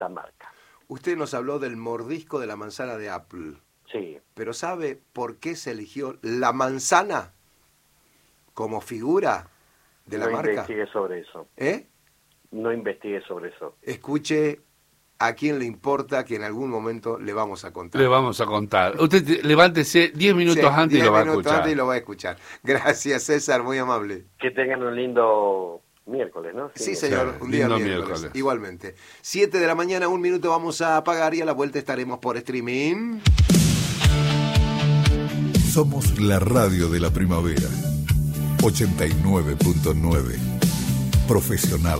la marca. Usted nos habló del mordisco de la manzana de Apple. Sí. ¿Pero sabe por qué se eligió la manzana como figura de la marca? No investigué sobre eso. No investigué sobre eso. Escuche a quién le importa, que en algún momento le vamos a contar. Le vamos a contar. Usted levántese 10 minutos antes y lo va a escuchar. Antes y lo va a escuchar. Gracias, César, muy amable. Que tengan un lindo miércoles, ¿no? Sí, señor, Sí, un día lindo miércoles. miércoles. Igualmente. 7 de la mañana, 1 minuto vamos a apagar y a la vuelta estaremos por streaming. Somos la radio de la primavera. 89.9. Profesional.